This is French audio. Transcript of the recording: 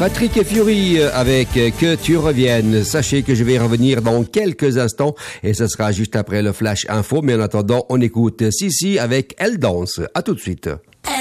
Patrick et Fury avec Que tu reviennes. Sachez que je vais revenir dans quelques instants et ce sera juste après le Flash Info. Mais en attendant, on écoute Sissi avec Elle danse. À tout de suite.